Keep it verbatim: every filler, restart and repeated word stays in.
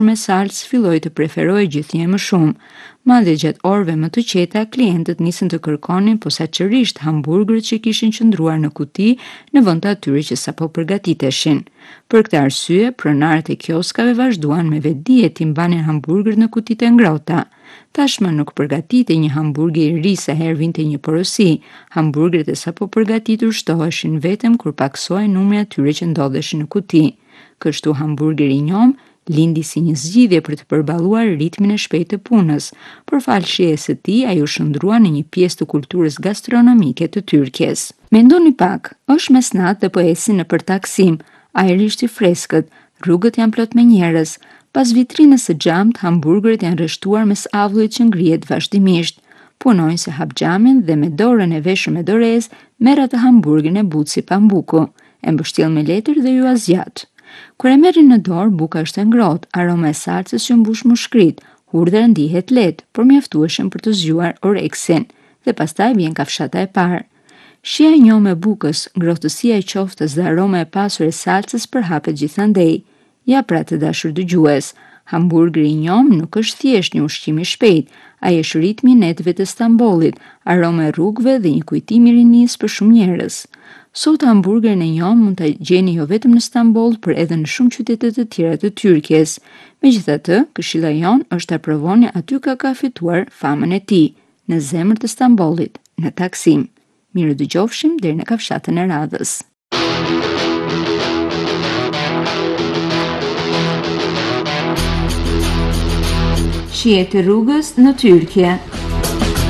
me salcë filloi të preferojë gjithnjë më shumë. Madje gjatë orëve më të qeta, klientët nisën të kërkonin posaçërisht hamburgerët që kishin qëndruar në kuti në vend të atyre që sapo përgatiteshin. Për këtë arsye, pronarët e kioskave vazhduan me vetdije t'i mbanin hamburgerët në kutitë e ngrohta. Tashmë nuk përgatitej një hamburger i ri sa herë vinte një porosi. Hamburgerët e sapo përgatitur shtoheshin vetëm kur paksohej numri atyre që ndodheshin në kuti. Kështu hamburgeri i njom lindi si një zgjidhje për të përballuar ritmin e shpejtë të punës. Përfaqësisht shijes së tij, ai u shndrua në një pjesë të kulturës gastronomike të Tyrkjes. Mendoni pak, është mesnatë dhe po esin nëpër Taksim, ajri është i freskët, rrugët janë plot me njerëz. Pas vitrinës së xhamt, hamburgerët janë rreshtuar mes avullit që ngrihet vazhdimisht. Punonjësi hap xhamin dhe me dorën e veshur me dorez merr atë hamburgerin e butë si pambuku, e mbështjell me letër dhe ju azgjat. Kur e merrin në dorë, buka është e ngrohtë, aroma e salcës që mbush mushkrit, hudhra ndihet lehtë, por mjaftueshëm për të zgjuar oreksin, dhe pastaj vjen kafshata e parë. Shija e njomë e bukës, ngrohtësia e qoftës dhe aroma e pasur e salcës përhapet gjithandej. Ja pra të dashur dëgjues, hamburgeri i njom nuk është thjesht një ushqim i shpejt, ai është ritmi i netëve të Stambollit, aroma e rrugëve dhe një kujtim i rinisë për shumë njerëz. Sot hamburgerin e njom mund ta gjeni jo vetëm në Stamboll, por edhe në shumë qytete të tjera të Tyrkjes. Megjithatë, këshilla jon është ta provoni aty ka ka fituar famën e tij, në zemër të Stambollit, në Taksim. Mirë dëgjofshim deri në kafshatën e radhës. Shihet e rrugës në Tyrkje.